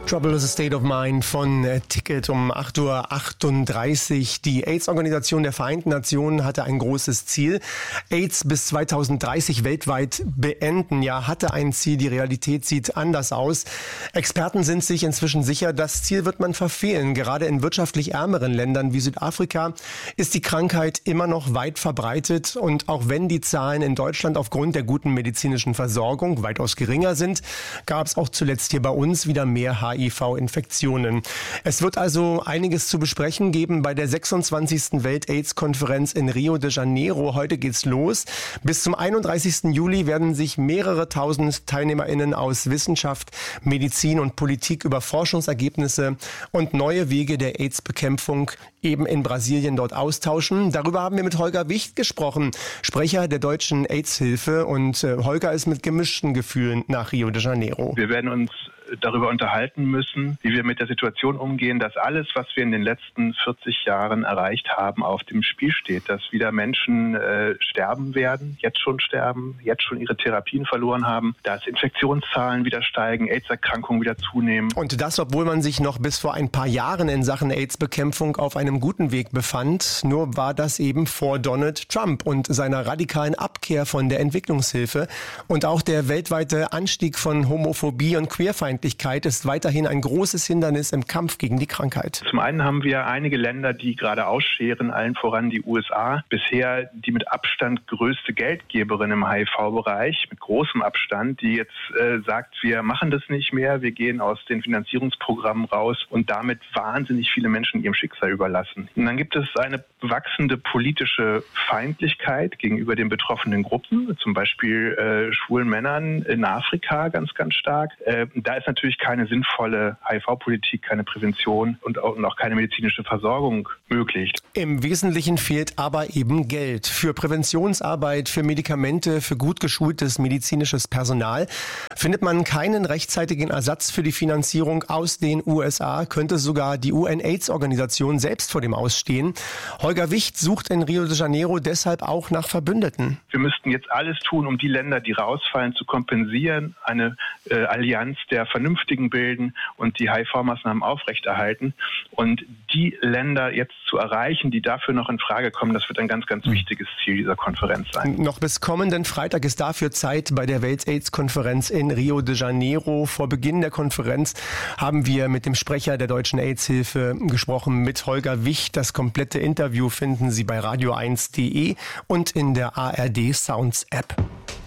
Trouble is a State of Mind von Ticket um 8:38 Uhr. Die AIDS-Organisation der Vereinten Nationen hatte ein großes Ziel. AIDS bis 2030 weltweit beenden. Ja, hatte ein Ziel. Die Realität sieht anders aus. Experten sind sich inzwischen sicher, das Ziel wird man verfehlen. Gerade in wirtschaftlich ärmeren Ländern wie Südafrika ist die Krankheit immer noch weit verbreitet. Und auch wenn die Zahlen in Deutschland aufgrund der guten medizinischen Versorgung weitaus geringer sind, gab es auch zuletzt hier bei uns wieder mehr HIV-Infektionen. Es wird also einiges zu besprechen geben bei der 26. Welt-AIDS-Konferenz in Rio de Janeiro. Heute geht's los. Bis zum 31. Juli werden sich mehrere tausend TeilnehmerInnen aus Wissenschaft, Medizin und Politik über Forschungsergebnisse und neue Wege der AIDS-Bekämpfung eben in Brasilien dort austauschen. Darüber haben wir mit Holger Wicht gesprochen, Sprecher der Deutschen AIDS-Hilfe. Und Holger ist mit gemischten Gefühlen nach Rio de Janeiro. Wir werden uns darüber unterhalten müssen, wie wir mit der Situation umgehen, dass alles, was wir in den letzten 40 Jahren erreicht haben, auf dem Spiel steht, dass wieder Menschen sterben werden, jetzt schon sterben, jetzt schon ihre Therapien verloren haben, dass Infektionszahlen wieder steigen, AIDS-Erkrankungen wieder zunehmen. Und das, obwohl man sich noch bis vor ein paar Jahren in Sachen AIDS-Bekämpfung auf einem guten Weg befand. Nur war das eben vor Donald Trump und seiner radikalen Abkehr von der Entwicklungshilfe. Und auch der weltweite Anstieg von Homophobie und Queerfeindlichkeit ist weiterhin ein großes Hindernis im Kampf gegen die Krankheit. Zum einen haben wir einige Länder, die gerade ausscheren, allen voran die USA. Bisher die mit Abstand größte Geldgeberin im HIV-Bereich, mit großem Abstand, die jetzt sagt, wir machen das nicht mehr, wir gehen aus den Finanzierungsprogrammen raus und damit wahnsinnig viele Menschen ihrem Schicksal überlassen. Und dann gibt es eine wachsende politische Feindlichkeit gegenüber den betroffenen Gruppen, zum Beispiel schwulen Männern in Afrika ganz, ganz stark. Da ist natürlich keine sinnvolle HIV-Politik, keine Prävention und auch keine medizinische Versorgung möglich. Im Wesentlichen fehlt aber eben Geld für Präventionsarbeit, für Medikamente, für gut geschultes medizinisches Personal. Findet man keinen rechtzeitigen Ersatz für die Finanzierung aus den USA, könnte sogar die UN-AIDS-Organisation selbst vor dem Ausstehen. Holger Wicht sucht in Rio de Janeiro deshalb auch nach Verbündeten. Wir müssten jetzt alles tun, um die Länder, die rausfallen, zu kompensieren, eine Allianz der Vernünftigen bilden und die HIV-Maßnahmen aufrechterhalten. Und die Länder jetzt zu erreichen, die dafür noch in Frage kommen, das wird ein ganz, ganz wichtiges Ziel dieser Konferenz sein. Noch bis kommenden Freitag ist dafür Zeit bei der Welt-AIDS-Konferenz in Rio de Janeiro. Vor Beginn der Konferenz haben wir mit dem Sprecher der Deutschen AIDS-Hilfe gesprochen, mit Holger Wicht. Das komplette Interview finden Sie bei radio1.de und in der ARD Sounds App.